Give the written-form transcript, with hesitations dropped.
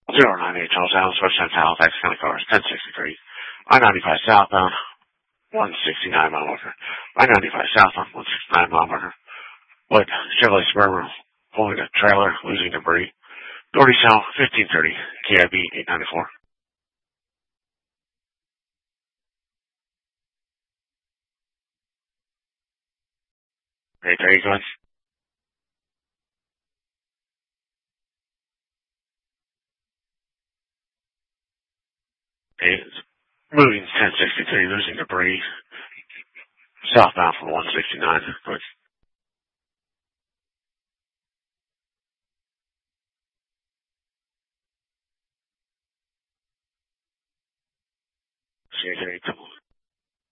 098 Charles Allen, Western Halifax County cars, 1063. I-95 southbound, 169 mile marker. I-95 southbound, 169 mile marker. With Chevrolet Suburban pulling a trailer, losing debris. Doherty South, 1530, KIB 894. Great, there you go. It's moving 1063, losing debris. Southbound from 169.